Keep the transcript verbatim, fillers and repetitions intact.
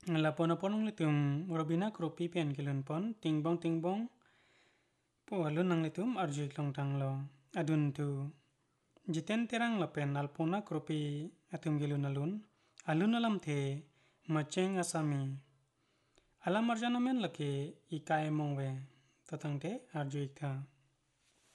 Lapon ponong litum robina kropi pian kilun pon tingbong tingbong po alun nang litum arjuik long tanglo adun tu jiten terang lapen alpona kropi atum gilun alun alun alam the macheng asami alam arjana men lake ikai mongwe tatang te arjuik ta